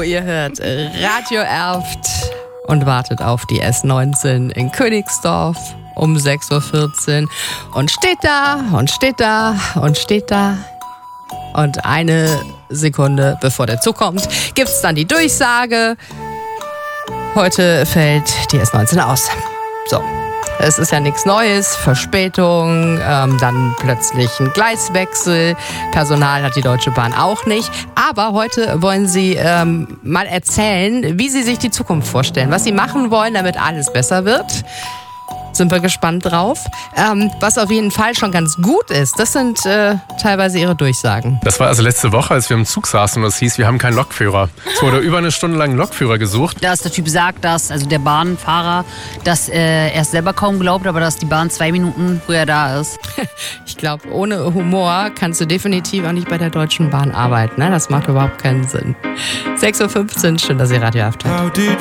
ihr hört Radio Erft und wartet auf die S19 in Königsdorf um 6.14 Uhr und steht da und steht da und steht da. Und eine Sekunde bevor der Zug kommt, gibt es dann die Durchsage. Heute fällt die S19 aus. So. Es ist ja nichts Neues, Verspätung, dann plötzlich ein Gleiswechsel, Personal hat die Deutsche Bahn auch nicht. Aber heute wollen Sie mal erzählen, wie Sie sich die Zukunft vorstellen, was Sie machen wollen, damit alles besser wird. Sind wir gespannt drauf. Was auf jeden Fall schon ganz gut ist, das sind teilweise Ihre Durchsagen. Das war also letzte Woche, als wir im Zug saßen und es hieß, wir haben keinen Lokführer. Es wurde über eine Stunde lang ein Lokführer gesucht. Dass der Typ sagt, also der Bahnfahrer, dass er es selber kaum glaubt, aber dass die Bahn 2 Minuten früher da ist. Ich glaube, ohne Humor kannst du definitiv auch nicht bei der Deutschen Bahn arbeiten. Ne? Das macht überhaupt keinen Sinn. 6.15 Uhr, schön, dass ihr Radio Erft habt.